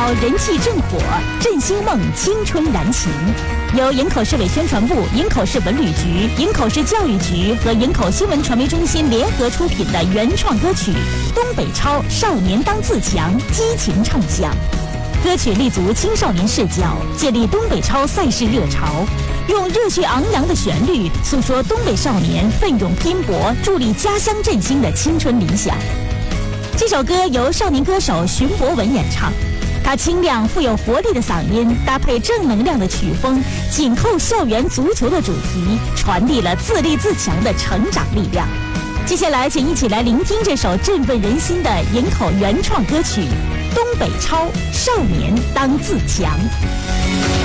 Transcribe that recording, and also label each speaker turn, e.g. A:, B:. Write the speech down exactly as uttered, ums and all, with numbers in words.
A: 超人气正火，振兴梦，青春燃情。由营口市委宣传部、营口市文旅局、营口市教育局和营口新闻传媒中心联合出品的原创歌曲《东北超少年当自强》，激情唱响。歌曲立足青少年视角，建立东北超赛事热潮，用热血昂扬的旋律诉说东北少年奋勇拼搏、助力家乡振兴的青春理想。这首歌由少年歌手荀博文演唱，他清亮富有活力的嗓音搭配正能量的曲风，紧扣校园足球的主题，传递了自立自强的成长力量。接下来请一起来聆听这首振奋人心的营口原创歌曲《东北超少年当自强》。